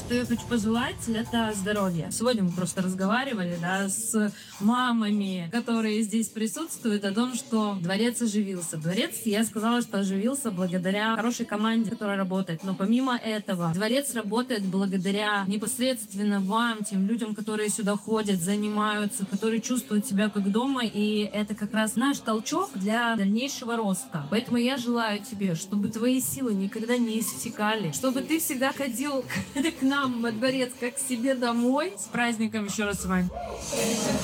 что я хочу пожелать, это здоровье. Сегодня мы просто разговаривали, да, с мамами, которые здесь присутствуют, о том, что дворец оживился. Дворец, я сказала, что оживился благодаря хорошей команде, которая работает. Но помимо этого, дворец работает благодаря непосредственно вам, тем людям, которые сюда ходят, занимаются, которые чувствуют себя как дома. И это как раз наш толчок для дальнейшего роста. Поэтому я желаю тебе, чтобы твои силы никогда не иссякали, чтобы ты всегда ходил к нам во дворец, как к себе домой. С праздником еще раз с вами.